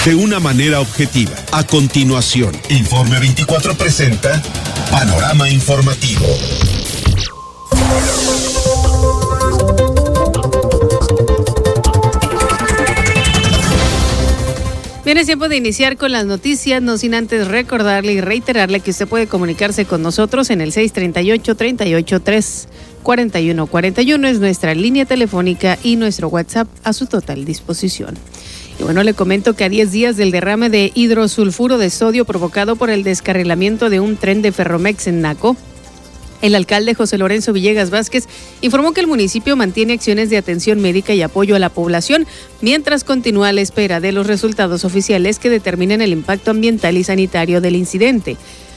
de una manera objetiva. A continuación, Informe 24 presenta Panorama Informativo. Bien, es tiempo de iniciar con las noticias, no sin antes recordarle y reiterarle que usted puede comunicarse con nosotros en el 638-383-4141, es nuestra línea telefónica y nuestro WhatsApp a su total disposición. Y bueno, le comento que a 10 días del derrame de hidrosulfuro de sodio provocado por el descarrilamiento de un tren de Ferromex en Naco, el alcalde José Lorenzo Villegas Vázquez informó que el municipio mantiene acciones de atención médica y apoyo a la población, mientras continúa a la espera de los resultados oficiales que determinen el impacto ambiental y sanitario del incidente.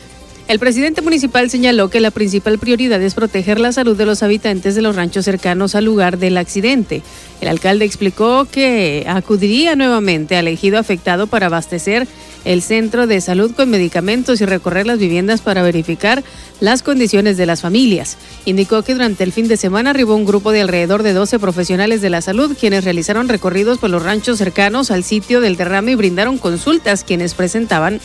El presidente municipal señaló que la principal prioridad es proteger la salud de los habitantes de los ranchos cercanos al lugar del accidente. El alcalde explicó que acudiría nuevamente al ejido afectado para abastecer el centro de salud con medicamentos y recorrer las viviendas para verificar las condiciones de las familias. Indicó que durante el fin de semana arribó un grupo de alrededor de 12 profesionales de la salud, quienes realizaron recorridos por los ranchos cercanos al sitio del derrame y brindaron consultas a quienes presentaban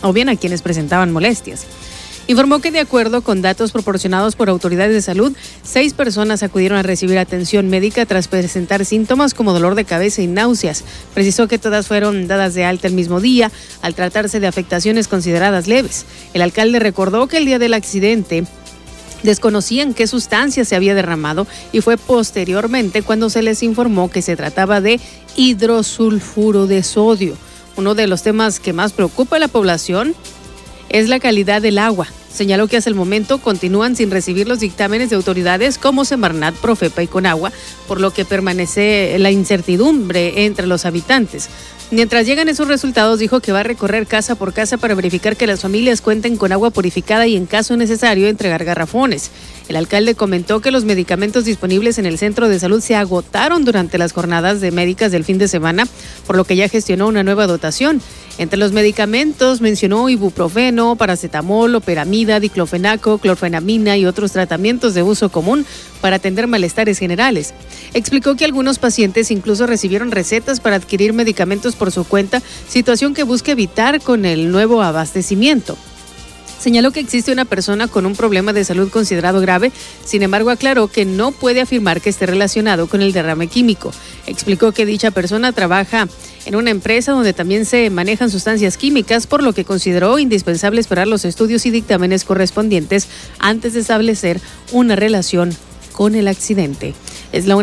molestias. Informó que de acuerdo con datos proporcionados por autoridades de salud, 6 personas acudieron a recibir atención médica tras presentar síntomas como dolor de cabeza y náuseas. Precisó que todas fueron dadas de alta el mismo día, al tratarse de afectaciones consideradas leves. El alcalde recordó que el día del accidente desconocían qué sustancia se había derramado y fue posteriormente cuando se les informó que se trataba de hidrosulfuro de sodio. Uno de los temas que más preocupa a la población es la calidad del agua. Señaló que hasta el momento continúan sin recibir los dictámenes de autoridades como Semarnat, Profepa y Conagua, por lo que permanece la incertidumbre entre los habitantes. Mientras llegan esos resultados, dijo que va a recorrer casa por casa para verificar que las familias cuenten con agua purificada y, en caso necesario, entregar garrafones. El alcalde comentó que los medicamentos disponibles en el centro de salud se agotaron durante las jornadas de médicas del fin de semana, por lo que ya gestionó una nueva dotación. Entre los medicamentos mencionó ibuprofeno, paracetamol, loperamida, diclofenaco, clorfenamina y otros tratamientos de uso común para atender malestares generales. Explicó que algunos pacientes incluso recibieron recetas para adquirir medicamentos por su cuenta, situación que busca evitar con el nuevo abastecimiento. Señaló que existe una persona con un problema de salud considerado grave, sin embargo aclaró que no puede afirmar que esté relacionado con el derrame químico. Explicó que dicha persona trabaja en una empresa donde también se manejan sustancias químicas, por lo que consideró indispensable esperar los estudios y dictámenes correspondientes antes de establecer una relación con el accidente. Es la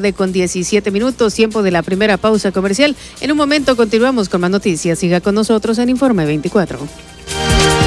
1:17 p.m, tiempo de la primera pausa comercial. En un momento continuamos con más noticias. Siga con nosotros en Informe 24.